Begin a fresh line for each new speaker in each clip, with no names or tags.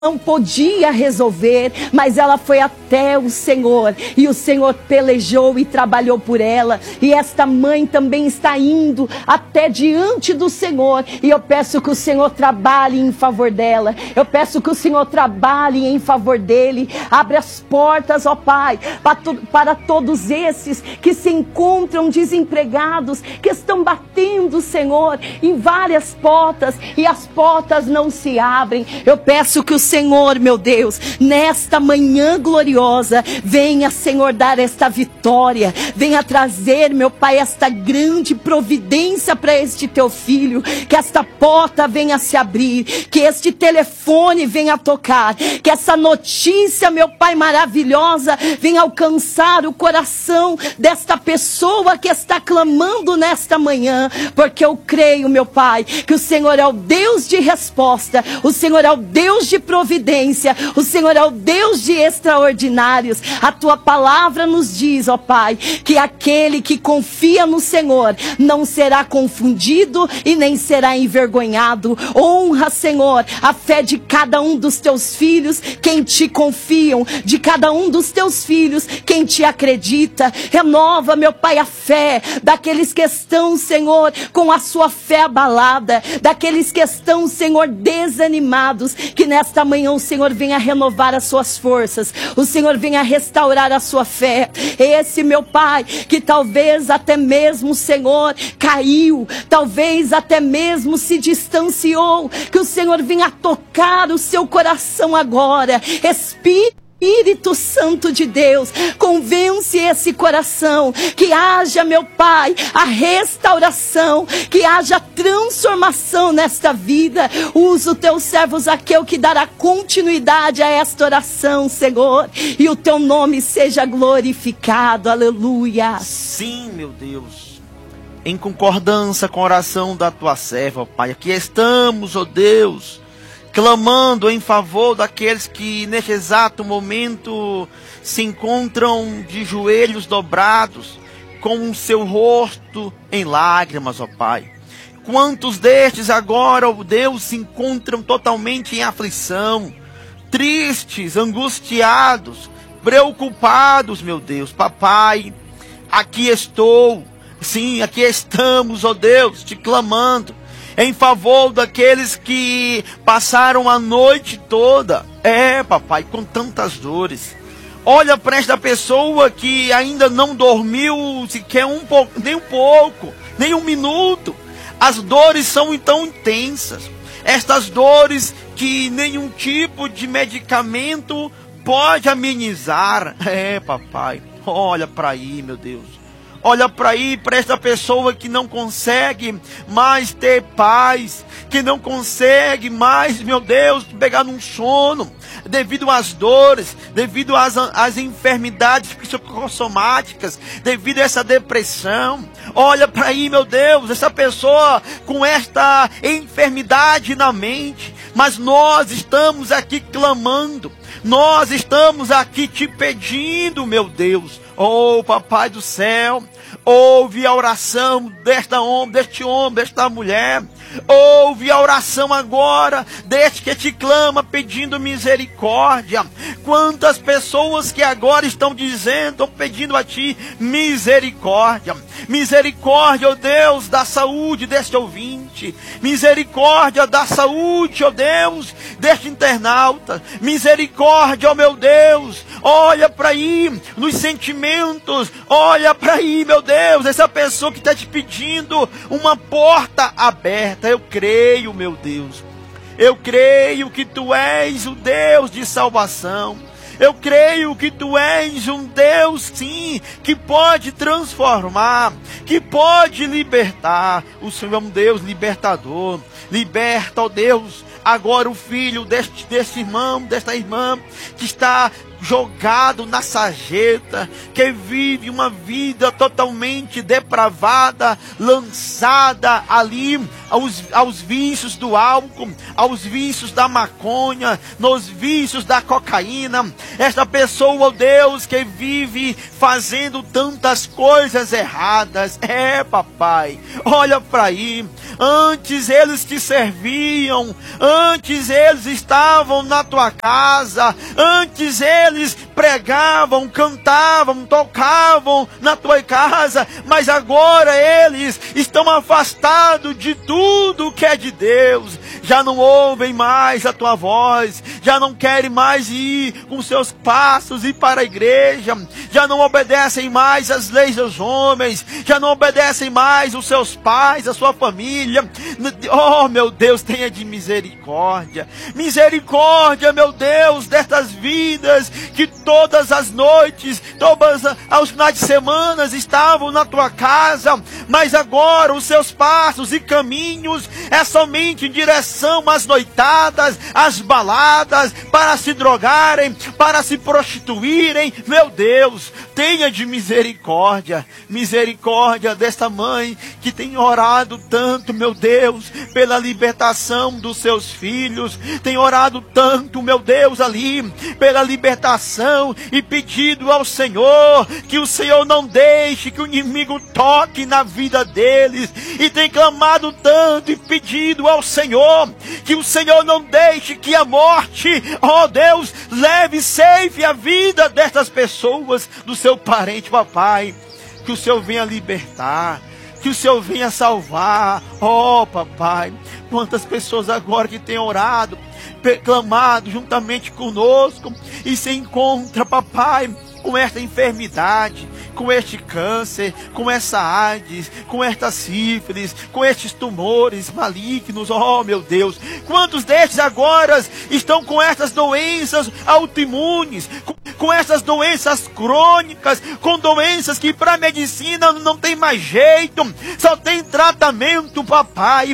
não podia resolver, mas ela foi até o Senhor, e o Senhor pelejou e trabalhou por ela, e esta mãe também está indo até diante do Senhor, e eu peço que o Senhor trabalhe em favor dela, eu peço que o Senhor trabalhe em favor dele, abre as portas, ó Pai, para todos esses que se encontram desempregados, que estão batendo, Senhor, em várias portas, e as portas não se abrem. Eu peço que o Senhor, meu Deus, nesta manhã gloriosa, venha, Senhor, dar esta vitória, venha trazer, meu Pai, esta grande providência para este teu filho, que esta porta venha se abrir, que este telefone venha tocar, que essa notícia, meu Pai, maravilhosa, venha alcançar o coração desta pessoa que está clamando nesta manhã, porque eu creio, meu Pai, que o Senhor é o Deus de resposta, o Senhor é o Deus de providência, o Senhor é o Deus de extraordinários. A tua palavra nos diz, ó Pai, que aquele que confia no Senhor não será confundido e nem será envergonhado. Honra, Senhor, a fé de cada um dos teus filhos, quem te confiam, de cada um dos teus filhos, quem te acredita. Renova, meu Pai, a fé daqueles que estão, Senhor, com a sua fé abalada, daqueles que estão, Senhor, desanimados, que nesta manhã o Senhor venha renovar as suas forças, o Senhor venha restaurar a sua fé. Esse, meu Pai, que talvez até mesmo, Senhor, caiu, talvez até mesmo se distanciou, que o Senhor venha tocar o seu coração agora. Espírito Santo de Deus, convence esse coração, que haja, meu Pai, a restauração, que haja transformação nesta vida. Usa o teu servo Zaqueu, que dará continuidade a esta oração, Senhor, e o teu nome seja glorificado, aleluia.
Sim, meu Deus, em concordância com a oração da tua serva, ó Pai, aqui estamos, ó Deus, clamando em favor daqueles que neste exato momento se encontram de joelhos dobrados, com o seu rosto em lágrimas, ó Pai. Quantos destes agora, ó Deus, se encontram totalmente em aflição, tristes, angustiados, preocupados, meu Deus. Papai, aqui estou, sim, aqui estamos, ó Deus, te clamando em favor daqueles que passaram a noite toda, papai, com tantas dores. Olha para esta pessoa que ainda não dormiu sequer nem um minuto. As dores são tão intensas, estas dores que nenhum tipo de medicamento pode amenizar. Papai, olha para aí, meu Deus. Olha para aí, para esta pessoa que não consegue mais ter paz, que não consegue mais, meu Deus, pegar num sono, devido às dores, devido às enfermidades psicossomáticas, devido a essa depressão. Olha para aí, meu Deus, essa pessoa com esta enfermidade na mente, mas nós estamos aqui clamando, nós estamos aqui te pedindo, meu Deus. Oh, Papai do céu, ouve a oração deste homem, desta mulher. Ouve a oração agora deste que te clama pedindo misericórdia. Quantas pessoas que agora estão dizendo, pedindo a ti misericórdia. Misericórdia, ó Deus, da saúde deste ouvinte. Misericórdia da saúde, ó Deus, deste internauta. Misericórdia, ó meu Deus. Olha para aí nos sentimentos. Olha para aí, meu Deus, essa pessoa que está te pedindo uma porta aberta. Eu creio, meu Deus. Eu creio que tu és o Deus de salvação. Eu creio que tu és um Deus, sim, que pode transformar, que pode libertar. O Senhor é um Deus libertador. Liberta, ó Deus, agora o filho deste irmão, desta irmã, que está jogado na sarjeta, que vive uma vida totalmente depravada, lançada ali aos vícios do álcool, aos vícios da maconha, nos vícios da cocaína. Esta pessoa, oh Deus, que vive fazendo tantas coisas erradas. Papai, olha para aí. Antes eles te serviam, antes eles estavam na tua casa, antes eles pregavam, cantavam, tocavam na tua casa, mas agora eles estão afastados de tudo que é de Deus. Já não ouvem mais a tua voz, já não querem mais ir com seus passos e para a igreja, já não obedecem mais às leis dos homens, já não obedecem mais os seus pais, a sua família. Oh, meu Deus, tenha de misericórdia. Misericórdia, meu Deus, destas vidas que todas as noites, todos aos finais de semana estavam na tua casa, mas agora os seus passos e caminhos é somente em direção às noitadas, às baladas, para se drogarem, para se prostituírem. Meu Deus, tenha de misericórdia. Misericórdia desta mãe que tem orado tanto, meu Deus, pela libertação dos seus filhos, tem orado tanto, meu Deus, ali, pela libertação, e pedido ao Senhor, que o Senhor não deixe que o inimigo toque na vida deles, e tem clamado tanto e pedido ao Senhor, que o Senhor não deixe que a morte, ó Deus, leve, ceife a vida destas pessoas, do seu parente, papai, que o Senhor venha libertar, que o Senhor venha salvar. Oh, papai, quantas pessoas agora que têm orado, clamado juntamente conosco, e se encontra, papai, com esta enfermidade, com este câncer, com essa AIDS, com esta sífilis, com estes tumores malignos. Oh, meu Deus, quantos destes agora estão com estas doenças autoimunes, com essas doenças crônicas, com doenças que para a medicina não tem mais jeito, só tem tratamento, papai.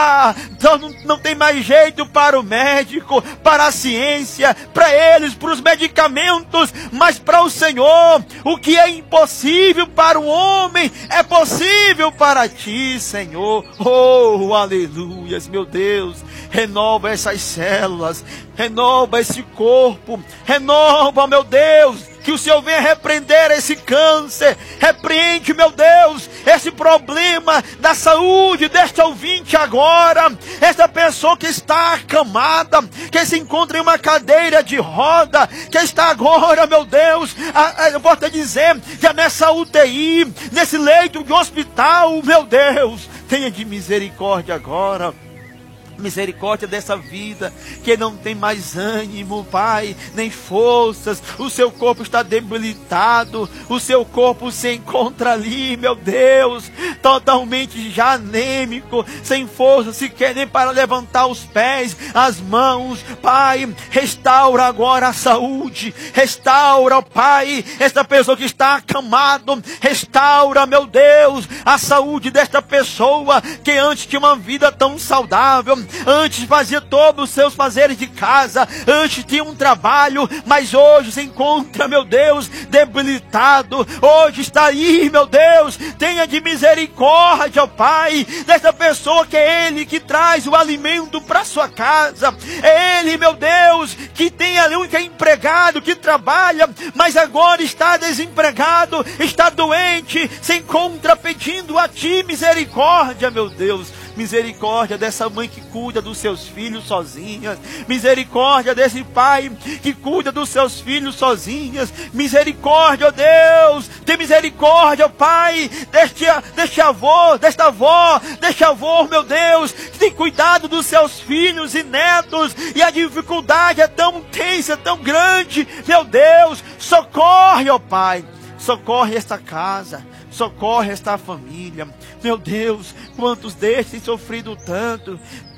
Só não tem mais jeito para o médico, para a ciência, para eles, para os medicamentos, mas para o Senhor, o que é impossível para o homem, é possível para ti, Senhor. Oh, aleluias, meu Deus, renova essas células, renova esse corpo, renova, meu Deus, que o Senhor venha repreender esse câncer, repreende, meu Deus, esse problema da saúde deste ouvinte agora, esta pessoa que está acamada, que se encontra em uma cadeira de roda, que está agora, meu Deus, eu vou te dizer, já nessa UTI, nesse leito de hospital, meu Deus, tenha de misericórdia agora. Misericórdia dessa vida que não tem mais ânimo, Pai, nem forças, o seu corpo está debilitado, o seu corpo se encontra ali, meu Deus, totalmente já anêmico, sem força sequer nem para levantar os pés, as mãos. Pai, restaura agora a saúde, restaura, Pai, esta pessoa que está acamado, restaura, meu Deus, a saúde desta pessoa que antes tinha uma vida tão saudável, antes fazia todos os seus fazeres de casa, antes tinha um trabalho, mas hoje se encontra, meu Deus, debilitado, hoje está aí, meu Deus, tenha de misericórdia, ó Pai, dessa pessoa que é Ele que traz o alimento para sua casa, é Ele, meu Deus, que tem ali um que é empregado, que trabalha, mas agora está desempregado, está doente, se encontra pedindo a Ti misericórdia, meu Deus. Misericórdia dessa mãe que cuida dos seus filhos sozinhas. Misericórdia desse pai que cuida dos seus filhos sozinhas. Misericórdia, ó Deus. Tem misericórdia, ó Pai, deste avô, desta avó, deste avô, meu Deus, que tem cuidado dos seus filhos e netos. E a dificuldade é tão intensa, tão grande. Meu Deus, socorre, ó Pai. Socorre esta casa, socorre esta família. Meu Deus, quantos destes têm sofrido tanto,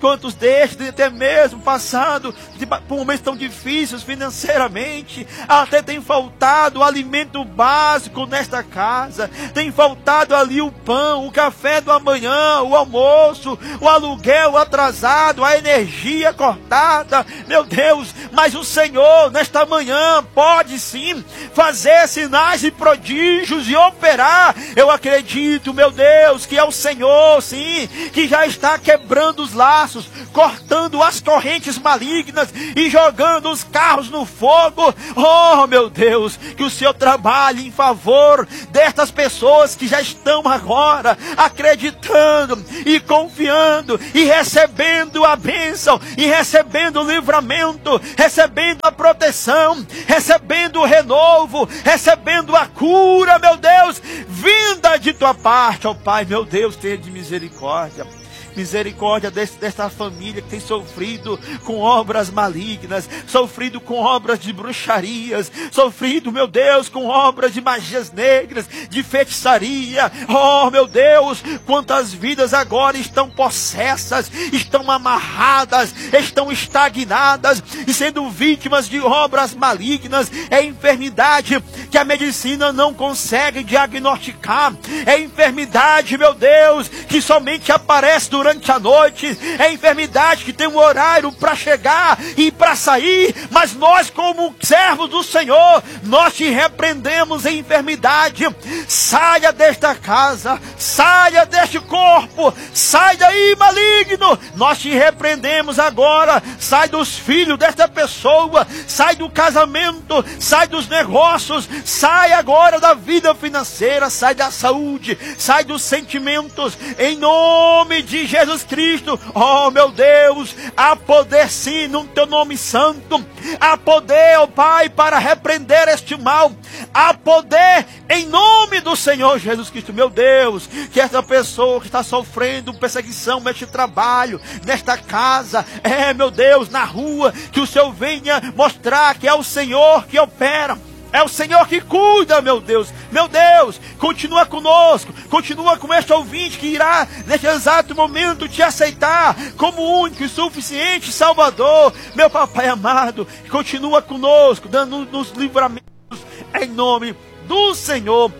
Quantos destes, até mesmo passado por momentos tão difíceis financeiramente, até tem faltado o alimento básico nesta casa, tem faltado ali o pão, o café do amanhã, o almoço, o aluguel atrasado, a energia cortada, meu Deus, mas o Senhor nesta manhã pode sim fazer sinais e prodígios e operar. Eu acredito, meu Deus, que é o Senhor sim, que já está quebrando os laços, cortando as correntes malignas e jogando os carros no fogo. Oh, meu Deus, que o Senhor trabalhe em favor destas pessoas que já estão agora acreditando e confiando e recebendo a bênção e recebendo o livramento, recebendo a proteção, recebendo o renovo, recebendo a cura, meu Deus, vinda de tua parte, ó Pai, meu Deus, tenha de misericórdia. Misericórdia desta família que tem sofrido com obras malignas, sofrido com obras de bruxarias, sofrido, meu Deus, com obras de magias negras, de feitiçaria. Oh, meu Deus, quantas vidas agora estão possessas, estão amarradas, estão estagnadas e sendo vítimas de obras malignas. É enfermidade que a medicina não consegue diagnosticar, é enfermidade, meu Deus, que somente aparece durante a noite, é enfermidade que tem um horário para chegar e para sair, mas nós, como servos do Senhor, nós te repreendemos em enfermidade. Saia desta casa, saia deste corpo, sai daí, maligno. Nós te repreendemos agora. Sai dos filhos desta pessoa, sai do casamento, sai dos negócios, sai agora da vida financeira, sai da saúde, sai dos sentimentos, em nome de Jesus Cristo. Oh, meu Deus, há poder sim no teu nome santo, há poder, ó Pai, para repreender este mal, há poder em nome do Senhor Jesus Cristo. Meu Deus, que essa pessoa que está sofrendo perseguição neste trabalho, nesta casa, meu Deus, na rua, que o Senhor venha mostrar que é o Senhor que opera, é o Senhor que cuida, meu Deus. Meu Deus, continua conosco, continua com este ouvinte que irá, neste exato momento, te aceitar como único e suficiente Salvador. Meu Papai amado, continua conosco, dando-nos livramentos, em nome do Senhor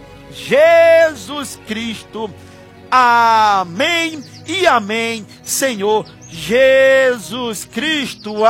Jesus Cristo. Amém e amém, Senhor Jesus Cristo.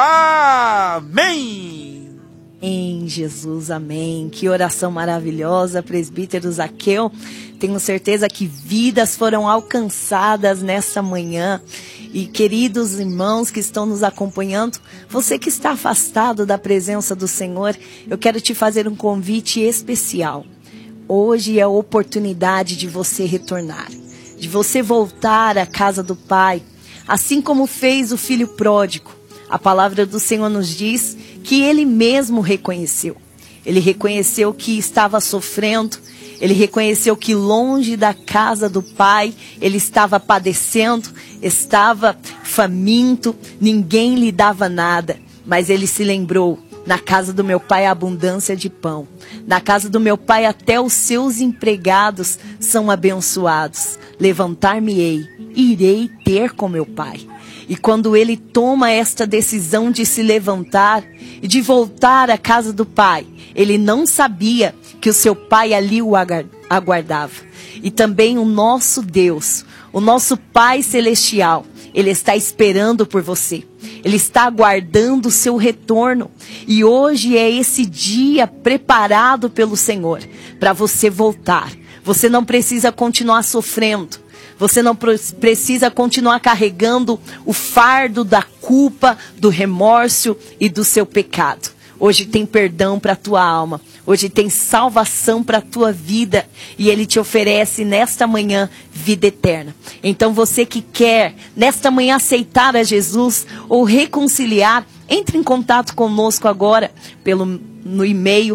Amém.
Em Jesus, amém. Que oração maravilhosa, presbítero Zaqueu. Tenho certeza que vidas foram alcançadas nessa manhã. E queridos irmãos que estão nos acompanhando, você que está afastado da presença do Senhor, eu quero te fazer um convite especial. Hoje é a oportunidade de você retornar, de você voltar à casa do Pai, assim como fez o filho pródigo. A palavra do Senhor nos diz que ele mesmo reconheceu. Ele reconheceu que estava sofrendo, ele reconheceu que longe da casa do Pai, ele estava padecendo, estava faminto, ninguém lhe dava nada. Mas ele se lembrou, na casa do meu Pai há abundância de pão. Na casa do meu Pai até os seus empregados são abençoados. Levantar-me-ei, irei ter com meu Pai. E quando ele toma esta decisão de se levantar e de voltar à casa do Pai, ele não sabia que o seu Pai ali o aguardava. E também o nosso Deus, o nosso Pai Celestial, ele está esperando por você. Ele está aguardando o seu retorno. E hoje é esse dia preparado pelo Senhor para você voltar. Você não precisa continuar sofrendo. Você não precisa continuar carregando o fardo da culpa, do remorso e do seu pecado. Hoje tem perdão para a tua alma. Hoje tem salvação para a tua vida. E Ele te oferece nesta manhã vida eterna. Então você que quer nesta manhã aceitar a Jesus ou reconciliar, entre em contato conosco agora no e-mail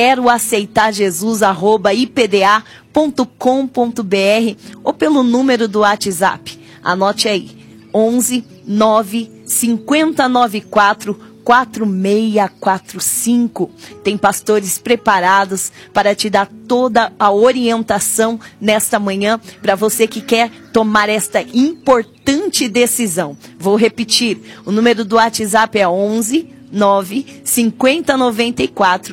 queroaceitarjesus@ipda.com.br ou pelo número do WhatsApp. Anote aí, 11 9 5094 4645. Tem pastores preparados para te dar toda a orientação nesta manhã, para você que quer tomar esta importante decisão. Vou repetir, o número do WhatsApp é 11 9 50 94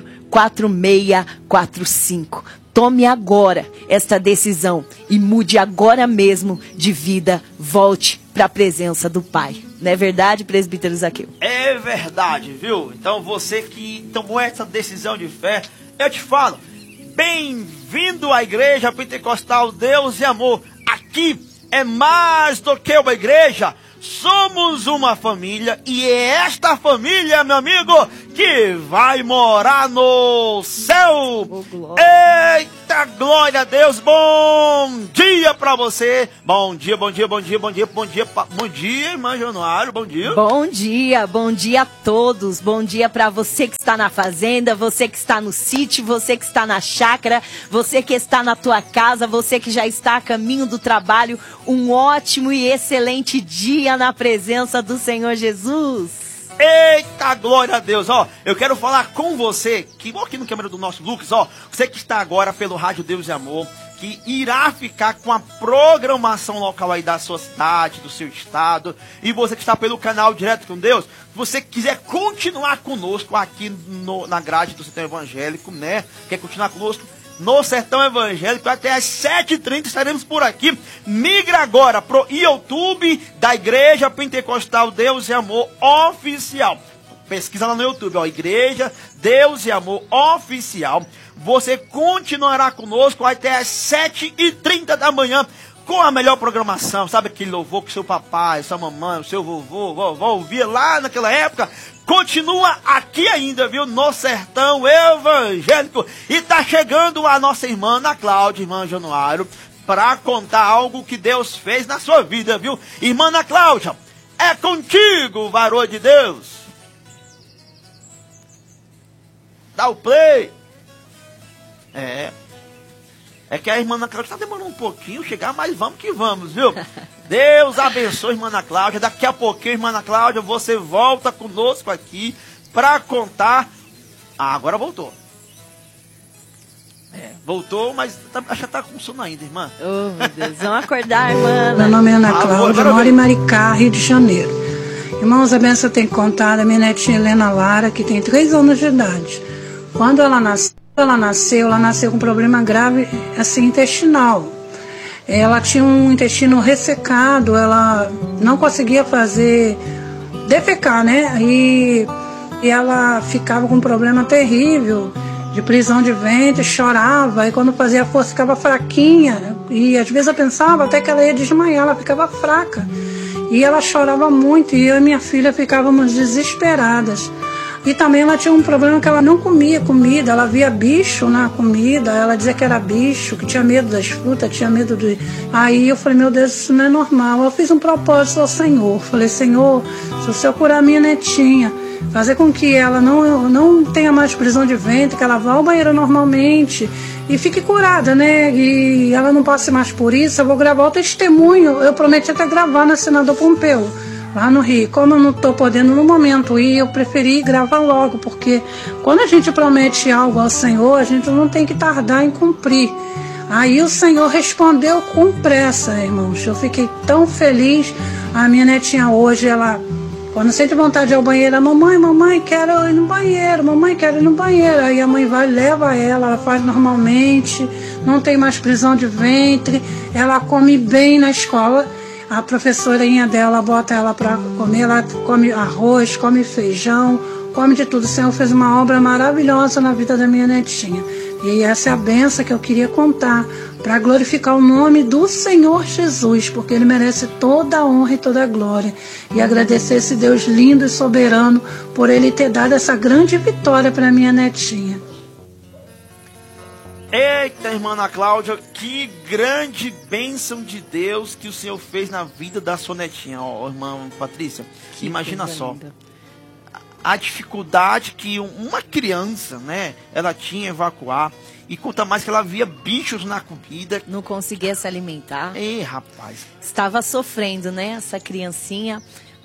4645. Tome agora esta decisão e mude agora mesmo de vida. Volte para a presença do Pai. Não é verdade, presbítero Zaqueu?
É verdade, viu? Então você que tomou essa decisão de fé, eu te falo, bem-vindo à Igreja Pentecostal Deus e Amor. Aqui é mais do que uma igreja. Somos uma família e é esta família, meu amigo, que vai morar no céu.
Oh, glória.
Eita, glória a Deus. Bom dia pra você. Bom dia, bom dia, bom dia, bom dia, bom dia, bom dia, irmã Januário, bom dia.
Bom dia a todos. Bom dia pra você que está na fazenda, você que está no sítio, você que está na chácara, você que está na tua casa, você que já está a caminho do trabalho. Um ótimo e excelente dia na presença do Senhor Jesus.
Eita, glória a Deus, ó, eu quero falar com você, que aqui no câmera do nosso Lucas, ó, você que está agora pelo Rádio Deus e Amor, que irá ficar com a programação local aí da sua cidade, do seu estado, e você que está pelo canal Direto com Deus, se você quiser continuar conosco aqui na grade do Sertão Evangélico, né, quer continuar conosco no Sertão Evangélico, até às 7h30 estaremos por aqui. Migra agora pro YouTube da Igreja Pentecostal Deus e Amor Oficial. Pesquisa lá no YouTube, ó, Igreja Deus e Amor Oficial. Você continuará conosco até às 7h30 da manhã com a melhor programação. Sabe aquele louvor que seu papai, sua mamãe, o seu vovô, vovó ouvia lá naquela época? Continua aqui ainda, viu? No Sertão Evangélico. E tá chegando a nossa irmã Ana Cláudia, irmã Januário, para contar algo que Deus fez na sua vida, viu? Irmã Ana Cláudia, é contigo, varô de Deus. Dá o play. É que a irmã Ana Cláudia está demorando um pouquinho chegar, mas vamos que vamos, viu? Deus abençoe, irmã Ana Cláudia. Daqui a pouquinho, irmã Ana Cláudia, você volta conosco aqui para contar. Ah, agora voltou. Voltou, mas acho que tá com sono ainda, irmã.
Oh, meu Deus, vamos acordar, irmã.
Meu nome é Ana Cláudia, moro em Maricá, Rio de Janeiro. Irmãos, a benção tem contado a minha netinha Helena Lara, que tem 3 anos de idade. Quando ela nasceu com um problema grave, assim, intestinal. Ela tinha um intestino ressecado, ela não conseguia defecar, né? E ela ficava com um problema terrível, de prisão de ventre, chorava, e quando fazia força ficava fraquinha, e às vezes eu pensava até que ela ia desmaiar, ela ficava fraca. E ela chorava muito, e eu e minha filha ficávamos desesperadas. E também ela tinha um problema que ela não comia comida, ela via bicho na comida, ela dizia que era bicho, que tinha medo das frutas, tinha medo de... Aí eu falei, meu Deus, isso não é normal. Eu fiz um propósito ao Senhor, falei, Senhor, se o Senhor curar minha netinha, fazer com que ela não tenha mais prisão de ventre, que ela vá ao banheiro normalmente e fique curada, né? E ela não passe mais por isso, eu vou gravar o testemunho. Eu prometi até gravar na Senador Pompeu, lá no Rio. Como eu não estou podendo no momento ir, eu preferi gravar logo, porque quando a gente promete algo ao Senhor, a gente não tem que tardar em cumprir. Aí o Senhor respondeu com pressa, irmãos. Eu fiquei tão feliz. A minha netinha hoje, ela, quando sente vontade de ir ao banheiro, mamãe, quero ir no banheiro, mamãe, quero ir no banheiro. Aí a mãe vai, leva ela faz normalmente, não tem mais prisão de ventre, ela come bem na escola. A professorinha dela bota ela para comer, ela come arroz, come feijão, come de tudo. O Senhor fez uma obra maravilhosa na vida da minha netinha. E essa é a benção que eu queria contar, para glorificar o nome do Senhor Jesus, porque Ele merece toda a honra e toda a glória. E agradecer esse Deus lindo e soberano por Ele ter dado essa grande vitória para minha netinha.
Eita, irmã Ana Cláudia, que grande bênção de Deus que o Senhor fez na vida da sua netinha. Ó, irmã Patrícia, que imagina só linda. A dificuldade que uma criança, né, ela tinha em evacuar, e conta mais que ela via bichos na comida.
Não conseguia se alimentar.
Ei, rapaz.
Estava sofrendo, né, essa criancinha.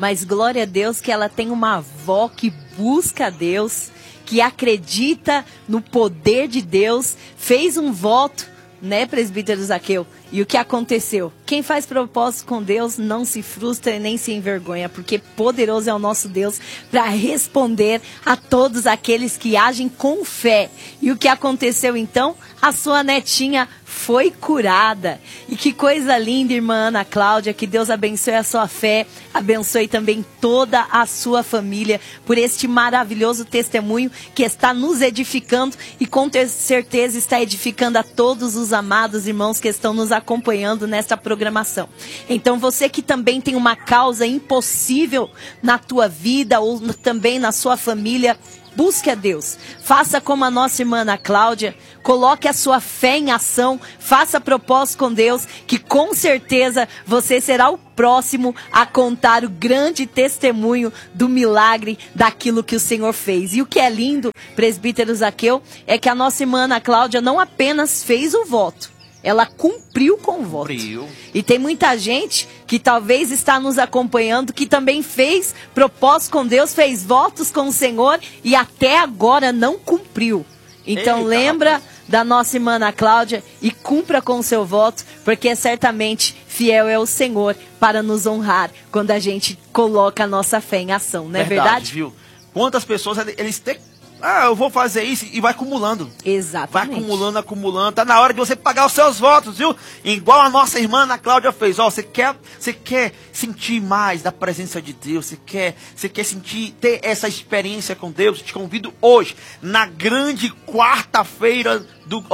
mas glória a Deus que ela tem uma avó que busca a Deus, que acredita no poder de Deus, fez um voto, né, presbítero Zaqueu? E o que aconteceu? Quem faz propósito com Deus não se frustra e nem se envergonha, porque poderoso é o nosso Deus para responder a todos aqueles que agem com fé. E o que aconteceu então? A sua netinha foi curada. E que coisa linda, irmã Ana Cláudia, que Deus abençoe a sua fé, abençoe também toda a sua família por este maravilhoso testemunho que está nos edificando e com certeza está edificando a todos os amados irmãos que estão nos acompanhando nesta programação. Então você que também tem uma causa impossível na tua vida ou também na sua família, busque a Deus, faça como a nossa irmã Ana Cláudia, coloque a sua fé em ação, faça propósito com Deus, que com certeza você será o próximo a contar o grande testemunho do milagre daquilo que o Senhor fez. E o que é lindo, presbítero Zaqueu, é que a nossa irmã Ana Cláudia não apenas fez o voto, ela cumpriu com o voto. E tem muita gente que talvez está nos acompanhando que também fez propósito com Deus, fez votos com o Senhor e até agora não cumpriu. Então lembra da nossa irmã Ana Cláudia e cumpra com o seu voto, porque certamente fiel é o Senhor para nos honrar quando a gente coloca a nossa fé em ação, não é verdade?
Viu? Quantas pessoas eles têm... eu vou fazer isso e vai acumulando.
Exatamente.
Vai acumulando. Tá na hora de você pagar os seus votos, viu? Igual a nossa irmã Ana Cláudia fez. Você quer sentir mais da presença de Deus? Você quer ter essa experiência com Deus? Te convido hoje, na grande quarta-feira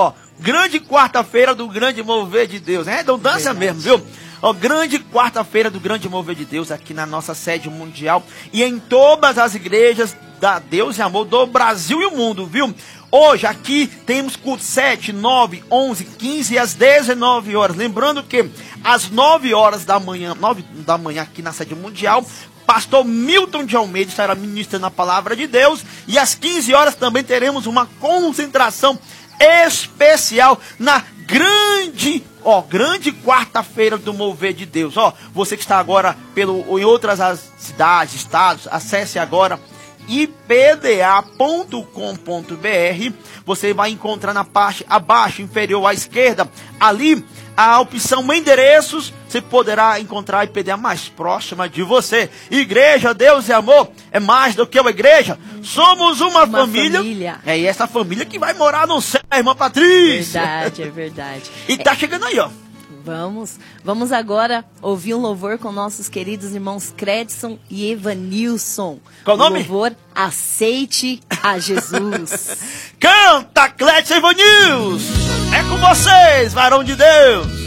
do grande mover de Deus. É redundância mesmo, viu? Grande quarta-feira do grande mover de Deus aqui na nossa sede mundial e em todas as igrejas da Deus e Amor do Brasil e o mundo, viu? Hoje aqui temos culto 7, 9, 11, 15 e às 19 horas. Lembrando que às 9 da manhã aqui na sede mundial, pastor Milton de Almeida estará ministrando a palavra de Deus. E às 15 horas também teremos uma concentração especial na grande quarta-feira do mover de Deus. Você que está agora em outras cidades, estados, acesse agora ipda.com.br. Você vai encontrar na parte abaixo, inferior à esquerda, ali a opção endereços. Você poderá encontrar a IPDA mais próxima de você. Igreja, Deus e Amor é mais do que uma igreja. Somos uma família. É essa família que vai morar no céu, irmã Patrícia.
Verdade, é verdade.
E tá chegando aí,
Vamos agora ouvir um louvor com nossos queridos irmãos Credson e Evanilson.
Qual o nome?
Louvor Aceite a Jesus.
Canta, Credson e Evanilson. É com vocês, varão de Deus.